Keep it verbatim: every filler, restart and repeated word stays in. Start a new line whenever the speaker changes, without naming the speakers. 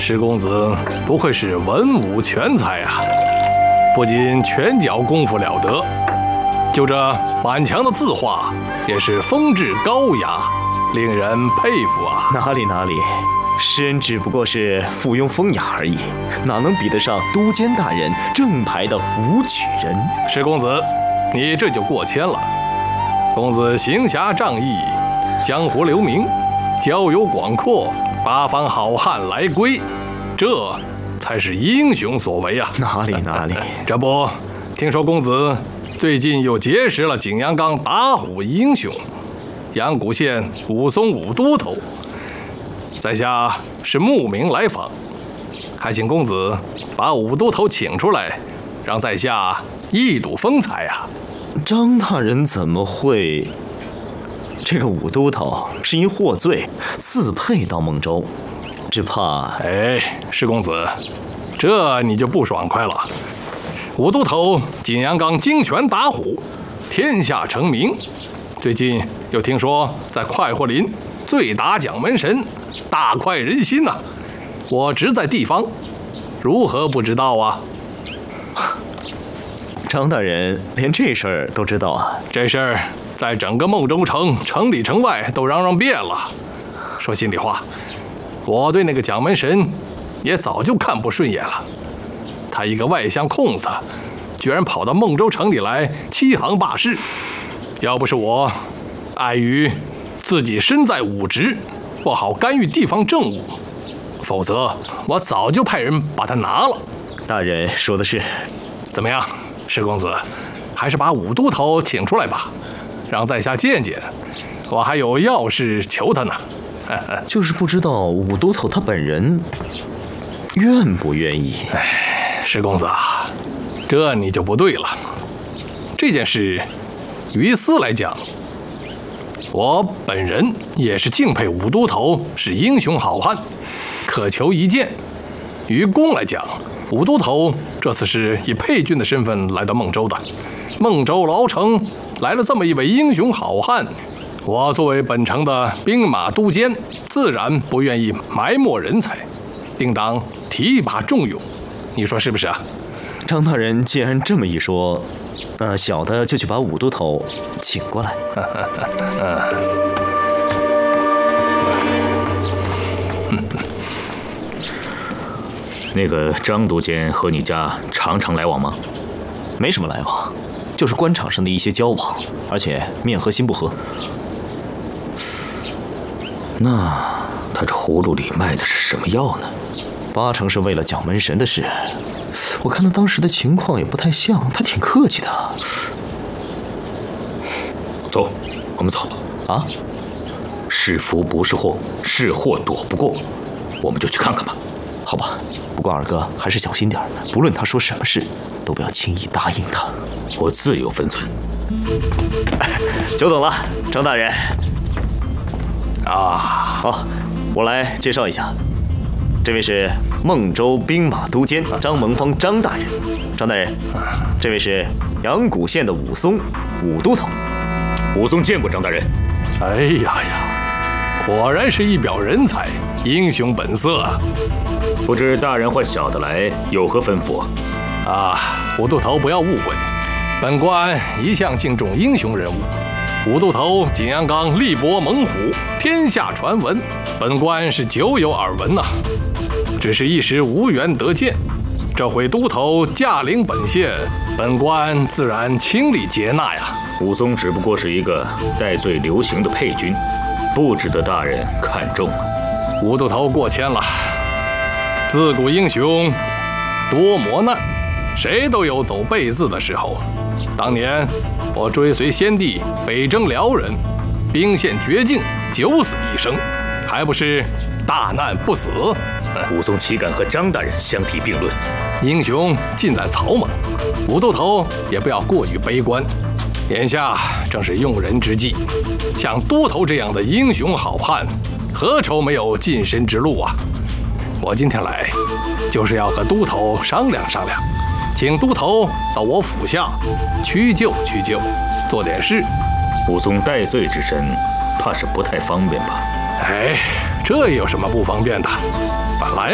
石公子不愧是文武全才啊！不仅拳脚功夫了得，就这满墙的字画也是风致高雅，令人佩服啊！
哪里哪里，诗人只不过是附庸风雅而已，哪能比得上都监大人正牌的武举人？
石公子，你这就过谦了。公子行侠仗义，江湖留名，交友广阔，八方好汉来归，这才是英雄所为啊！
哪里哪里，
这不，听说公子最近又结识了景阳冈打虎英雄阳谷县武松武都头，在下是慕名来访，还请公子把武都头请出来，让在下一睹风采啊！
张大人怎么会？这个武都头是因获罪，自配到孟州，只怕……
哎，石公子，这你就不爽快了。武都头景阳冈精拳打虎，天下成名。最近又听说在快活林醉打蒋门神，大快人心呐、啊。我职在地方，如何不知道啊？
张大人连这事儿都知道啊？
这事儿在整个孟州城城里城外都嚷嚷遍了。说心里话，我对那个蒋门神也早就看不顺眼了。他一个外乡空子，居然跑到孟州城里来欺行霸市。要不是我碍于自己身在武职，不好干预地方政务，否则我早就派人把他拿了。
大人说的是。
怎么样，石公子，还是把武都头请出来吧，让在下见见。我还有要事求他呢。
就是不知道武都头他本人愿不愿意。
哎，石公子啊，这你就不对了。这件事于私来讲，我本人也是敬佩武都头是英雄好汉，渴求一见。于公来讲，武都头这次是以配军的身份来到孟州的，孟州牢城来了这么一位英雄好汉，我作为本城的兵马都监，自然不愿意埋没人才，定当提拔重用。你说是不是啊？
张大人既然这么一说，那小的就去把武都头请过来。
那个张都监和你家常常来往吗？
没什么来往，就是官场上的一些交往，而且面和心不和。
那他这葫芦里卖的是什么药呢？
八成是为了蒋门神的事。我看他当时的情况也不太像，他挺客气的。
走，我们走。
啊？
是福不是祸，是祸躲不过，我们就去看看吧。
好吧，不过二哥还是小心点，不论他说什么事，都不要轻易答应他。
我自有分寸。
久等了，张大人。
啊，
好，我来介绍一下，这位是孟州兵马都监张蒙方张大人。张大人，这位是阳谷县的武松武都头。
武松见过张大人。
哎呀呀，果然是一表人才，英雄本色啊！
不知大人唤小的来有何吩咐？
啊，武都头不要误会，本官一向敬重英雄人物。武都头景阳冈力搏猛虎，天下传闻，本官是久有耳闻呐、啊。只是一时无缘得见，这回都头驾临本县，本官自然倾力接纳呀。
武松只不过是一个戴罪流刑的配军，不值得大人看重啊。
武都头过谦了。自古英雄多磨难，谁都有走背字的时候。当年我追随先帝北征辽人，兵陷绝境，九死一生，还不是大难不死？
武松岂敢和张大人相提并论？
英雄尽在草莽，武都头也不要过于悲观。眼下正是用人之际，像都头这样的英雄好汉，何愁没有晋升之路啊？我今天来，就是要和都头商量商量，请都头到我府下屈就屈就，做点事。
武松戴罪之身，怕是不太方便吧？
哎，这有什么不方便的？本来